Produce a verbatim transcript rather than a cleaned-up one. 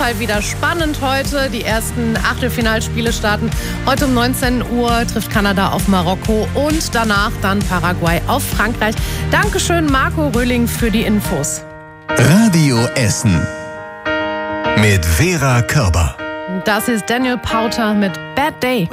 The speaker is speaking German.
Fall wieder spannend heute. Die ersten Achtelfinalspiele starten heute um neunzehn Uhr, trifft Kanada auf Marokko und danach dann Paraguay auf Frankreich. Dankeschön, Marco Röhling, für die Infos. Radio Essen mit Vera Körber. Das ist Daniel Powter mit Bad Day.